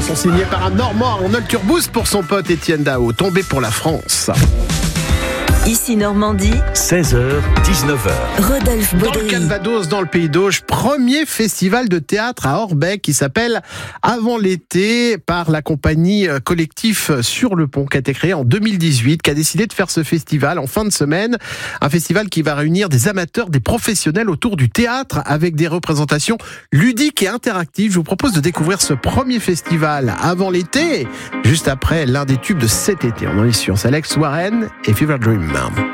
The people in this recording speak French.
chanson signée par un Normand, Arnold Turbous, pour son pote Étienne Dao, Tombé pour la France. Ici Normandie, 16h, 19h. Rodolphe Dans le Baudry. Calvados, dans le Pays d'Auge, premier festival de théâtre à Orbec qui s'appelle Avant l'été, par la compagnie Collectif sur le Pont, qui a été créée en 2018, qui a décidé de faire ce festival en fin de semaine. Un festival qui va réunir des amateurs, des professionnels autour du théâtre avec des représentations ludiques et interactives. Je vous propose de découvrir ce premier festival avant l'été, juste après l'un des tubes de cet été. On en est sûr, c'est Alex Warren et Fever Dream.